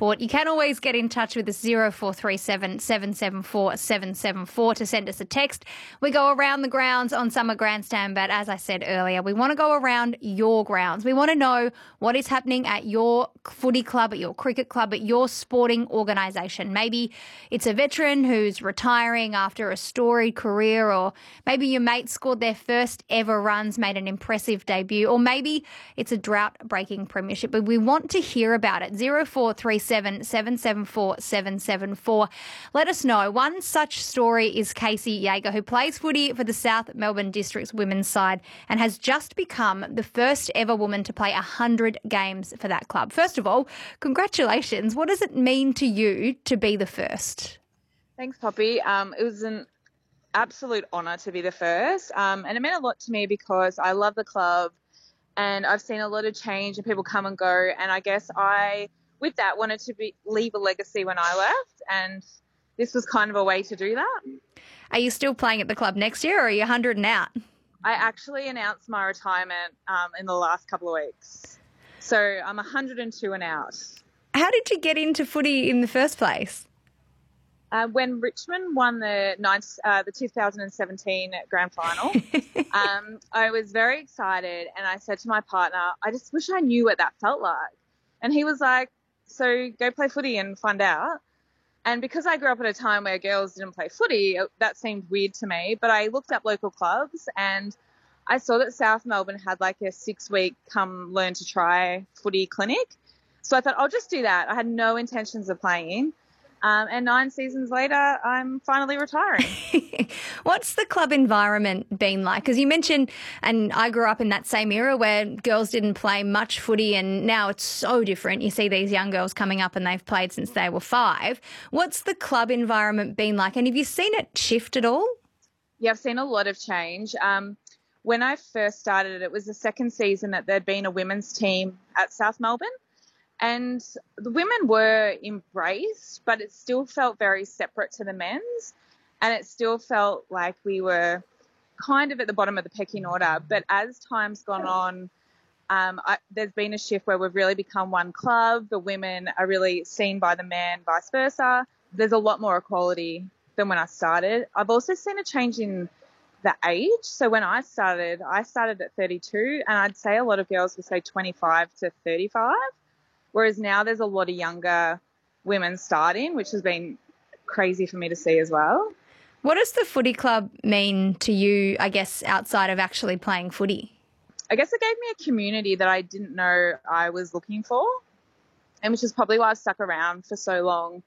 sport. You can always get in touch with us 0437 774 774 to send us a text. We go around the grounds on Summer Grandstand, but as I said earlier, we want to go around your grounds. We want to know what is happening at your footy club, at your cricket club, at your sporting organisation. Maybe it's a veteran who's retiring after a storied career, or maybe your mate scored their first ever runs, made an impressive debut, or maybe it's a drought-breaking premiership. But we want to hear about it. 0437 774 774. Let us know. One such story is Casey Yeager, who plays footy for the South Melbourne District's women's side and has just become the first ever woman to play 100 games for that club. First of all, congratulations. What does it mean to you to be the first? Thanks, Poppy. It was an absolute honour to be the first, and it meant a lot to me because I love the club and I've seen a lot of change and people come and go, and I guess I, with that, wanted to leave a legacy when I left, and this was kind of a way to do that. Are you still playing at the club next year, or are you 100 and out? I actually announced my retirement in the last couple of weeks, so I'm 102 and out. How did you get into footy in the first place? When Richmond won the 2017 grand final, I was very excited, and I said to my partner, I just wish I knew what that felt like. And he was like, so go play footy and find out. And because I grew up at a time where girls didn't play footy, that seemed weird to me. But I looked up local clubs and I saw that South Melbourne had like a 6-week come learn to try footy clinic. So I thought, I'll just do that. I had no intentions of playing. And 9 seasons later, I'm finally retiring. What's the club environment been like? Because you mentioned, and I grew up in that same era where girls didn't play much footy, and now it's so different. You see these young girls coming up and they've played since they were 5. What's the club environment been like? And have you seen it shift at all? Yeah, I've seen a lot of change. When I first started, it was the second season that there'd been a women's team at South Melbourne. And the women were embraced, but it still felt very separate to the men's. And it still felt like we were kind of at the bottom of the pecking order. But as time's gone on, there's been a shift where we've really become one club. The women are really seen by the men, vice versa. There's a lot more equality than when I started. I've also seen a change in the age. So when I started at 32, and I'd say a lot of girls would say 25 to 35. Whereas now there's a lot of younger women starting, which has been crazy for me to see as well. What does the footy club mean to you, I guess, outside of actually playing footy? I guess it gave me a community that I didn't know I was looking for, and which is probably why I've stuck around for so long.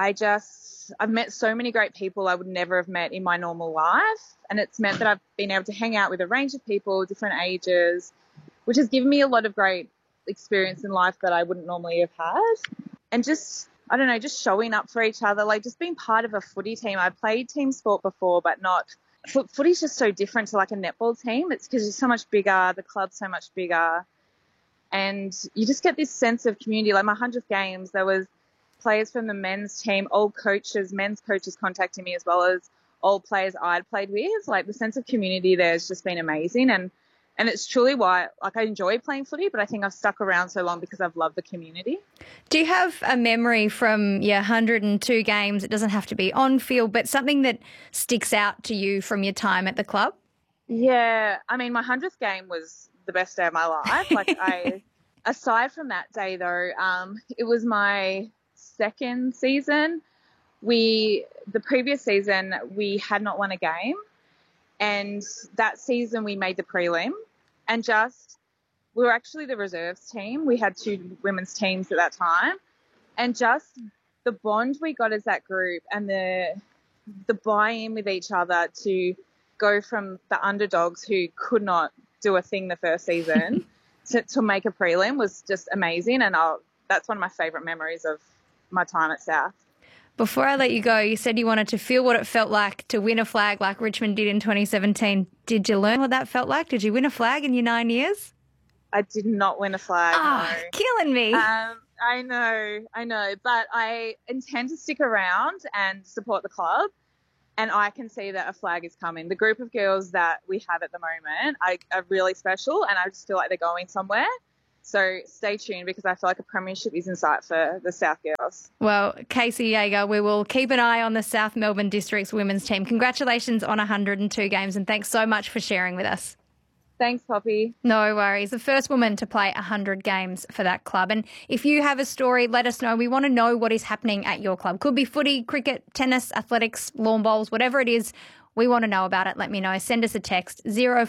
I've met so many great people I would never have met in my normal life, and it's meant that I've been able to hang out with a range of people, different ages, which has given me a lot of great experience in life that I wouldn't normally have had. And just showing up for each other, like just being part of a footy team. I played team sport before, but not footy's just so different to like a netball team. It's because it's so much bigger, the club's so much bigger, and you just get this sense of community. Like my 100th games, there was players from the men's team, men's coaches contacting me, as well as old players I'd played with. Like the sense of community there has just been amazing, and it's truly why, like, I enjoy playing footy, but I think I've stuck around so long because I've loved the community. Do you have a memory from your 102 games? It doesn't have to be on field, but something that sticks out to you from your time at the club? Yeah, I mean, my 100th game was the best day of my life. Aside from that day though, it was my second season. The previous season, we had not won a game. And that season we made the prelim, and we were actually the reserves team. We had 2 women's teams at that time, and just the bond we got as that group and the buy-in with each other to go from the underdogs who could not do a thing the first season to make a prelim was just amazing. And that's one of my favourite memories of my time at South. Before I let you go, you said you wanted to feel what it felt like to win a flag like Richmond did in 2017. Did you learn what that felt like? Did you win a flag in your 9 years? I did not win a flag. Oh, no. Killing me. I know. But I intend to stick around and support the club. And I can see that a flag is coming. The group of girls that we have at the moment are really special, and I just feel like they're going somewhere. So stay tuned because I feel like a premiership is in sight for the South girls. Well, Casey Yeager, we will keep an eye on the South Melbourne District's women's team. Congratulations on 102 games and thanks so much for sharing with us. Thanks, Poppy. No worries. The first woman to play 100 games for that club. And if you have a story, let us know. We want to know what is happening at your club. Could be footy, cricket, tennis, athletics, lawn bowls, whatever it is. We want to know about it. Let me know. Send us a text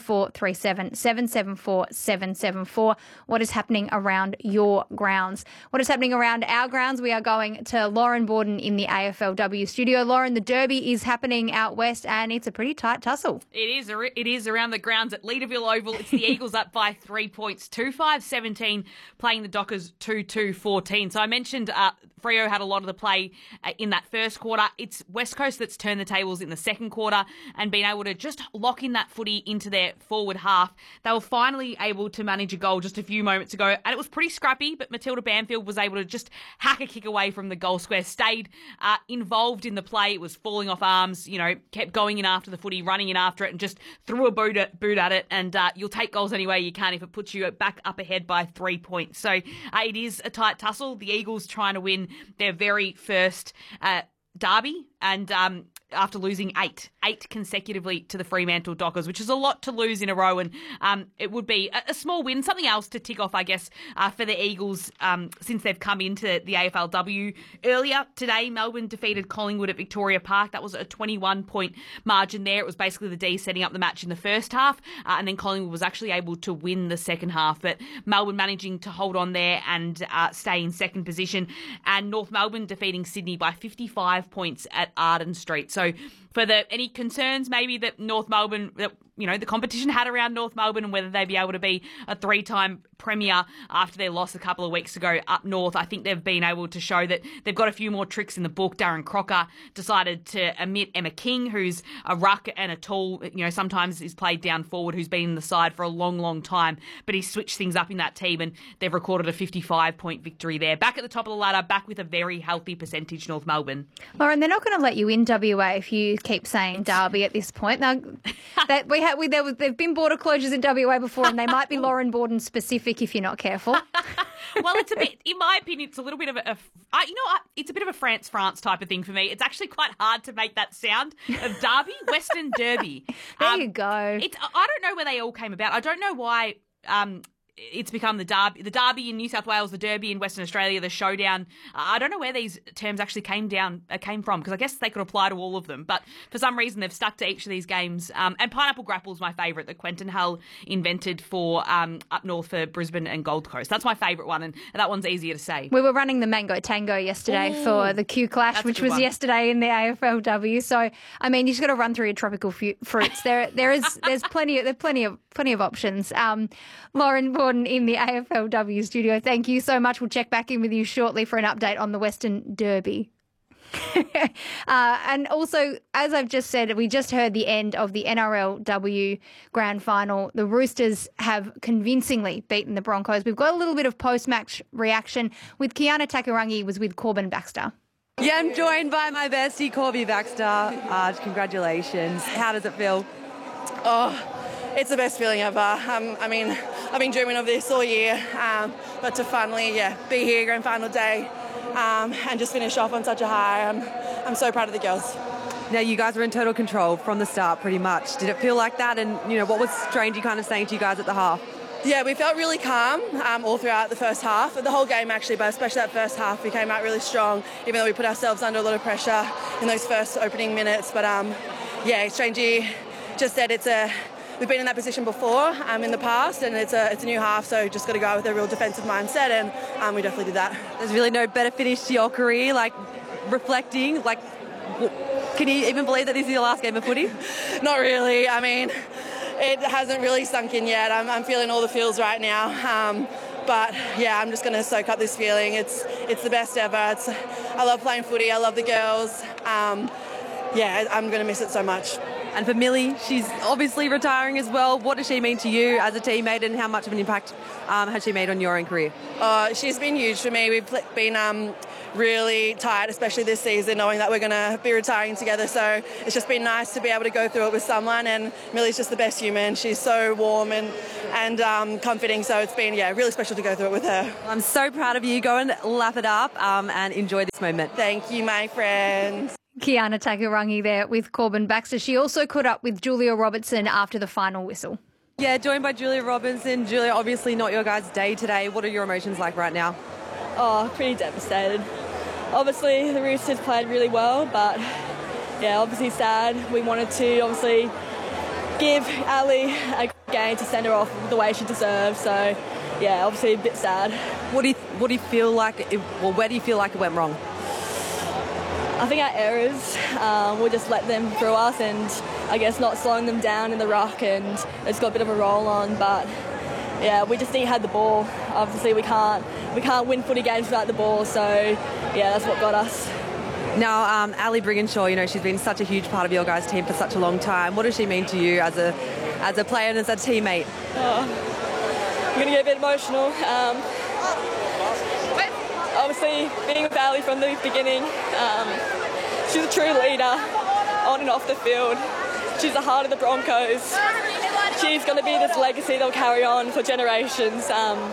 0437 774 774. What is happening around your grounds? What is happening around our grounds? We are going to Lauren Borden in the AFLW studio. Lauren, the Derby is happening out west and it's a pretty tight tussle. It is around the grounds at Leaderville Oval. It's the Eagles up by 3 points, 2-5-17, playing the Dockers 2-2-14. So I mentioned Freo had a lot of the play in that first quarter. It's West Coast that's turned the tables in the second quarter and been able to just lock in that footy into their forward half. They were finally able to manage a goal just a few moments ago, and it was pretty scrappy, but Matilda Banfield was able to just hack a kick away from the goal square, stayed involved in the play. It was falling off arms, kept going in after the footy, running in after it, and just threw a boot at it, and you'll take goals any way you can if it puts you back up ahead by 3 points. So it is a tight tussle. The Eagles trying to win their very first derby, and after losing eight consecutively to the Fremantle Dockers, which is a lot to lose in a row, and it would be a small win, something else to tick off, I guess, for the Eagles since they've come into the AFLW. Earlier today, Melbourne defeated Collingwood at Victoria Park. That was a 21-point margin there. It was basically the D setting up the match in the first half, and then Collingwood was actually able to win the second half, but Melbourne managing to hold on there and stay in second position, and North Melbourne defeating Sydney by 55 points at Arden Street. So for any concerns maybe that North Melbourne, the competition had around North Melbourne and whether they'd be able to be a three-time premier after their loss a couple of weeks ago up north, I think they've been able to show that they've got a few more tricks in the book. Darren Crocker decided to omit Emma King, who's a ruck and a tall, sometimes is played down forward, who's been in the side for a long, long time, but he switched things up in that team and they've recorded a 55-point victory there. Back at the top of the ladder, back with a very healthy percentage, North Melbourne. Lauren, they're not going to let you in WA if you keep saying Derby at this point. Now, there've been border closures in WA before, and they might be Lauren Borden specific if you're not careful. Well, it's a bit, in my opinion, it's a little bit of it's a bit of a France type of thing for me. It's actually quite hard to make that sound of Derby, Western Derby. There you go. I don't know where they all came about. I don't know why. It's become the Derby in New South Wales, the Derby in Western Australia, the Showdown. I don't know where these terms actually came from, because I guess they could apply to all of them. But for some reason, they've stuck to each of these games. And Pineapple Grapple is my favourite, that Quentin Hull invented for up north for Brisbane and Gold Coast. That's my favourite one, and that one's easier to say. We were running the Mango Tango yesterday for the Q Clash, which was yesterday in the AFLW. So, I mean, you just got to run through your tropical fruits. There's plenty of options. Lauren Borden in the AFLW studio, thank you so much. We'll check back in with you shortly for an update on the Western Derby. And also, as I've just said, we just heard the end of the NRLW Grand Final. The Roosters have convincingly beaten the Broncos. We've got a little bit of post-match reaction with Kiana Takarangi was with Corbin Baxter. Yeah, I'm joined by my bestie, Corby Baxter. Congratulations. How does it feel? Oh, it's the best feeling ever. I've been dreaming of this all year, but to finally, be here, grand final day, and just finish off on such a high. I'm so proud of the girls. Now, you guys were in total control from the start, pretty much. Did it feel like that? And, what was Strangey kind of saying to you guys at the half? Yeah, we felt really calm all throughout the first half, the whole game actually, but especially that first half, we came out really strong, even though we put ourselves under a lot of pressure in those first opening minutes. But, Strangey just said we've been in that position before in the past, and it's a new half, so just got to go with a real defensive mindset, and we definitely did that. There's really no better finish to your career, reflecting, can you even believe that this is your last game of footy? Not really. I mean, it hasn't really sunk in yet. I'm feeling all the feels right now. But yeah, I'm just going to soak up this feeling. It's the best ever. I love playing footy. I love the girls. I'm going to miss it so much. And for Millie, she's obviously retiring as well. What does she mean to you as a teammate, and how much of an impact has she made on your own career? She's been huge for me. We've been really tight, especially this season, knowing that we're going to be retiring together. So it's just been nice to be able to go through it with someone, and Millie's just the best human. She's so warm and comforting, so it's been, really special to go through it with her. I'm so proud of you. Go and lap it up and enjoy this moment. Thank you, my friends. Kiana Takurangi there with Corbin Baxter. She also caught up with Julia Robertson after the final whistle. Yeah, joined by Julia Robinson. Julia, obviously not your guys' day today. What are your emotions like right now? Oh, pretty devastated. Obviously, the Roosters played really well, but obviously sad. We wanted to obviously give Ali a game to send her off the way she deserved. So, obviously a bit sad. What do you feel like? Where do you feel like it went wrong? I think our errors, we just let them through us, and I guess not slowing them down in the ruck, and it's got a bit of a roll on. But we just need to have the ball. Obviously, we can't win footy games without the ball. So that's what got us. Now, Ali Brigginshaw, she's been such a huge part of your guys' team for such a long time. What does she mean to you as a player and as a teammate? I'm going to get a bit emotional. Obviously, being with Ali from the beginning, she's a true leader on and off the field. She's the heart of the Broncos. She's going to be this legacy they'll carry on for generations. So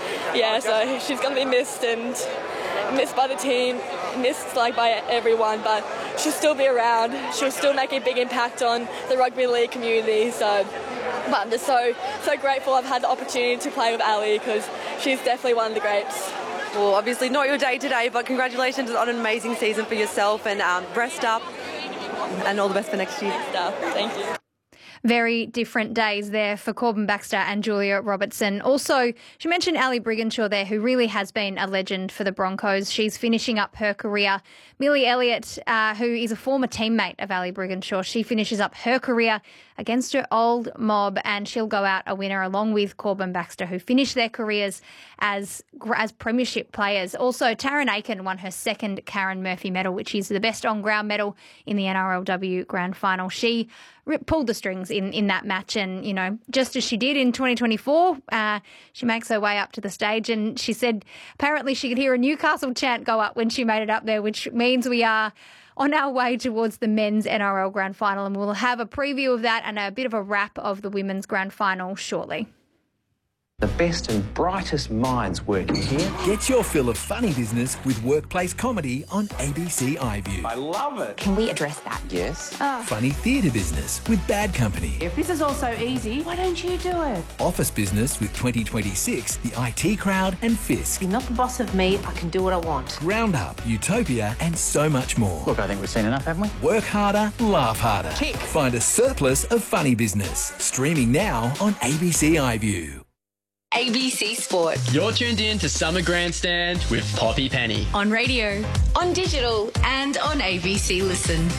she's going to be missed and missed by the team, missed by everyone, but she'll still be around. She'll still make a big impact on the rugby league community. But I'm just so grateful I've had the opportunity to play with Ali, because she's definitely one of the greats. Well, obviously not your day today, but congratulations on an amazing season for yourself, and rest up and all the best for next year. Thank you. Very different days there for Corbin Baxter and Julia Robertson. Also, she mentioned Ali Brigginshaw there, who really has been a legend for the Broncos. She's finishing up her career. Millie Elliott, who is a former teammate of Ali Brigginshaw, she finishes up her career against her old mob, and she'll go out a winner along with Corbin Baxter, who finished their careers as premiership players. Also, Taryn Aiken won her second Karen Murphy medal, which is the best on-ground medal in the NRLW Grand Final. She pulled the strings in that match, and, just as she did in 2024, she makes her way up to the stage, and she said apparently she could hear a Newcastle chant go up when she made it up there, which means we are on our way towards the men's NRL Grand Final, and we'll have a preview of that and a bit of a wrap of the women's Grand Final shortly. The best and brightest minds working here. Get your fill of funny business with workplace comedy on ABC iView. I love it. Can we address that? Yes. Funny theatre business with Bad Company. If this is all so easy, why don't you do it? Office business with 2026, the IT Crowd and Fisk. You're not the boss of me. I can do what I want. Roundup, Utopia and so much more. Look, I think we've seen enough, haven't we? Work harder, laugh harder. Tick. Find a surplus of funny business. Streaming now on ABC iView. ABC Sport. You're tuned in to Summer Grandstand with Poppy Penny. On radio, on digital, and on ABC Listen.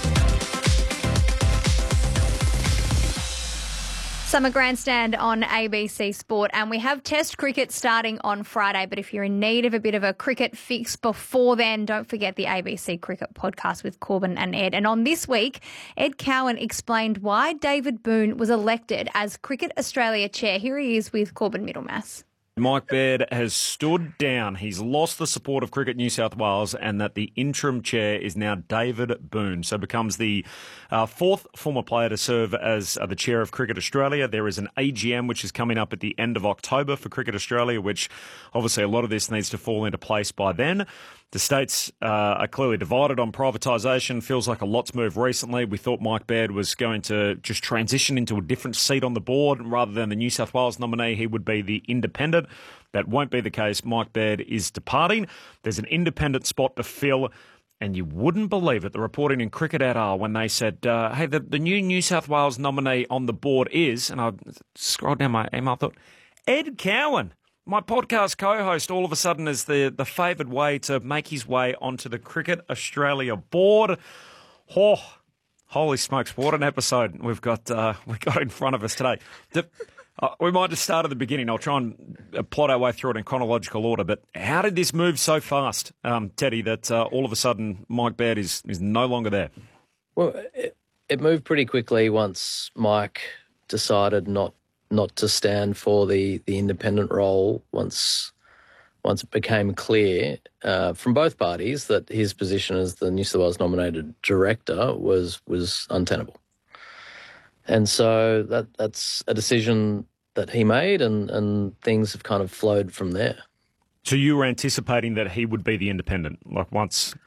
Summer Grandstand on ABC Sport, and we have Test cricket starting on Friday, but if you're in need of a bit of a cricket fix before then, don't forget the ABC Cricket podcast with Corbin and Ed. And on this week, Ed Cowan explained why David Boon was elected as Cricket Australia chair. Here he is with Corbin Middlemass. Mike Baird has stood down. He's lost the support of Cricket New South Wales, and that the interim chair is now David Boon. So becomes the fourth former player to serve as the chair of Cricket Australia. There is an AGM which is coming up at the end of October for Cricket Australia, which obviously a lot of this needs to fall into place by then. The states are clearly divided on privatisation. Feels like a lot's moved recently. We thought Mike Baird was going to just transition into a different seat on the board. Rather than the New South Wales nominee, he would be the independent. That won't be the case. Mike Baird is departing. There's an independent spot to fill. And you wouldn't believe it, the reporting in Cricket et when they said, hey, the new New South Wales nominee on the board is, and I scrolled down my email, I thought, Ed Cowan. My podcast co-host all of a sudden is the favoured way to make his way onto the Cricket Australia board. Oh, holy smokes, what an episode we got in front of us today. We might just start at the beginning. I'll try and plot our way through it in chronological order. But how did this move so fast, Teddy, that all of a sudden Mike Baird is no longer there? Well, it moved pretty quickly once Mike decided not to stand for the independent role once it became clear from both parties that his position as the New South Wales nominated director was untenable. And so that's a decision that he made, and things have kind of flowed from there. So you were anticipating that he would be the independent, like once